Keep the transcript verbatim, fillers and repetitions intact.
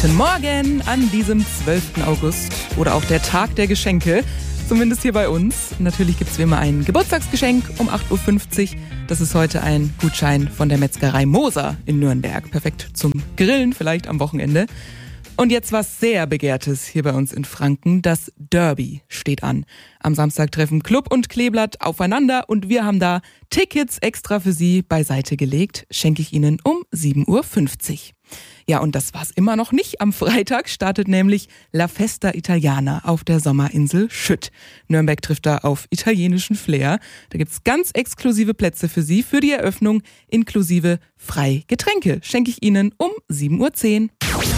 Guten Morgen an diesem zwölften August oder auch der Tag der Geschenke, zumindest hier bei uns. Natürlich gibt es wie immer ein Geburtstagsgeschenk um acht Uhr fünfzig. Das ist heute ein Gutschein von der Metzgerei Moser in Nürnberg. Perfekt zum Grillen, vielleicht am Wochenende. Und jetzt was sehr Begehrtes hier bei uns in Franken. Das Derby steht an. Am Samstag treffen Club und Kleeblatt aufeinander und wir haben da Tickets extra für Sie beiseite gelegt. Schenke ich Ihnen um sieben Uhr fünfzig. Ja, und das war's immer noch nicht. Am Freitag startet nämlich La Festa Italiana auf der Sommerinsel Schütt. Nürnberg trifft da auf italienischen Flair. Da gibt's ganz exklusive Plätze für Sie für die Eröffnung, inklusive Freigetränke. Schenke ich Ihnen um sieben Uhr zehn.